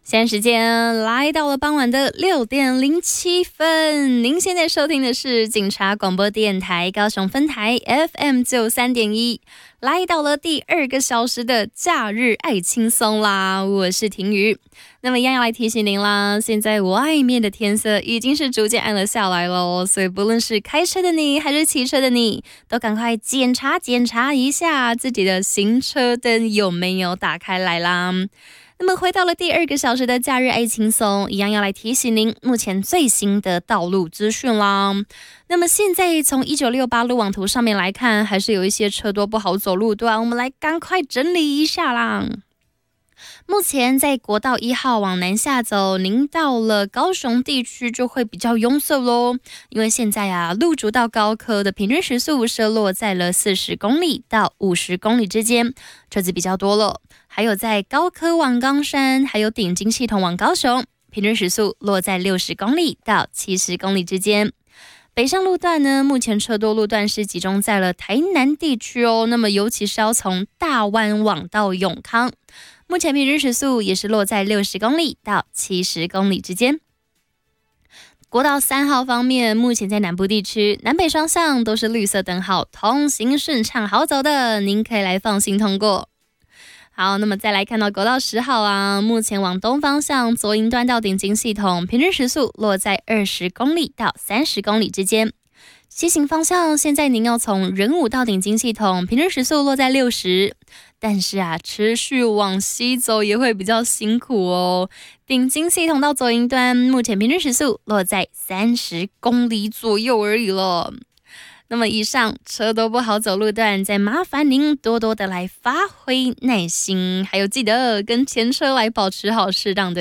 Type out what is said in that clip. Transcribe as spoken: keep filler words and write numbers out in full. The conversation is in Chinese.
现在时间来到了傍晚的六点零七分，您现在收听的是警察广播电台高雄分台 F M 九三点一，来到了第二个小时的假日爱轻松啦，我是婷瑜。那么一样要来提醒您啦，现在外面的天色已经是逐渐暗了下来了，所以不论是开车的你还是骑车的你，都赶快检查检查一下自己的行车灯有没有打开来啦。那么回到了第二个小时的假日爱轻松，一样要来提醒您目前最新的道路资讯啦。那么现在从一九六八路网图上面来看，还是有一些车多不好走路段，我们来赶快整理一下啦。目前在国道一号往南下走，您到了高雄地区就会比较拥塞咯，因为现在啊，路竹到高科的平均时速是落在了四十公里到五十公里之间，车子比较多了。还有在高科往冈山，还有顶金系统往高雄，平均时速落在六十公里到七十公里之间。北上路段呢，目前车多路段是集中在了台南地区哦，那么尤其是要从大湾往到永康，目前平均时速也是落在六十公里到七十公里之间。国道三号方面，目前在南部地区南北双向都是绿色灯号，通行顺畅好走的，您可以来放心通过。好，那么再来看到国道十号啊，目前往东方向左营段到顶金系统，平均时速落在二十公里到三十公里之间。西行方向，现在您要从仁武到顶金系统，平均时速落在六十，但是啊，持续往西走也会比较辛苦哦。顶金系统到左营段，目前平均时速落在三十公里左右而已了。那么以上车都不好走路段，再麻烦您多多的来发挥耐心，还有记得跟前车来保持好适当的